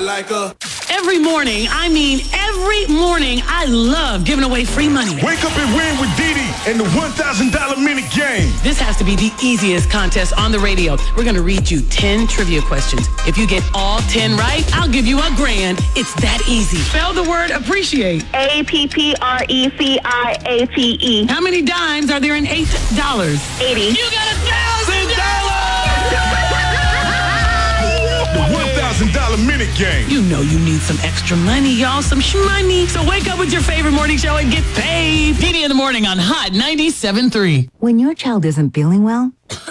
like a... Every morning, I mean every morning, I love giving away free money. Wake up and win with Didi and the $1,000 minute game. This has to be the easiest contest on the radio. We're going to read you 10 trivia questions. If you get all 10 right, I'll give you $1,000. It's that easy. Spell the word appreciate. APPRECIATE. How many dimes are there in $8? 80. You got $1,000! The $1,000 minute game. You know you need some extra money, y'all, some shmoney. So wake up with your favorite morning show and get paid. Didi in the morning on Hot 97.3. When your child isn't feeling well,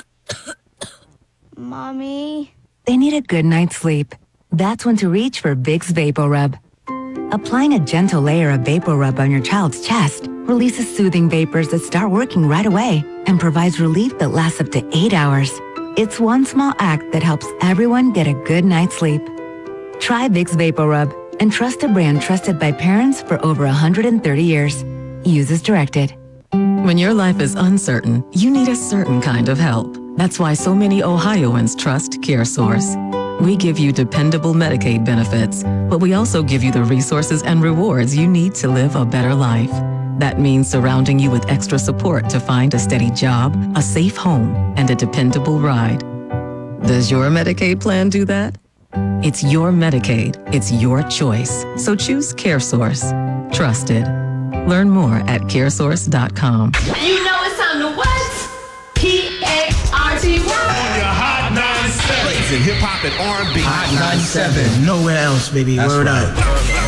Mommy. they need a good night's sleep. That's when to reach for Vicks VapoRub. Applying a gentle layer of VapoRub on your child's chest releases soothing vapors that start working right away and provides relief that lasts up to 8 hours. It's one small act that helps everyone get a good night's sleep. Try Vicks VapoRub and trust a brand trusted by parents for over 130 years. Use as directed. When your life is uncertain, you need a certain kind of help. That's why so many Ohioans trust CareSource. We give you dependable Medicaid benefits, but we also give you the resources and rewards you need to live a better life. That means surrounding you with extra support to find a steady job, a safe home, and a dependable ride. Does your Medicaid plan do that? It's your Medicaid. It's your choice. So choose CareSource. Trusted. Learn more at caresource.com. You know it's time to what? P-A-R-T-Y. On your Hot 97. Hip hop and R&B. Hot 97. Nowhere else, baby. That's Word right. up.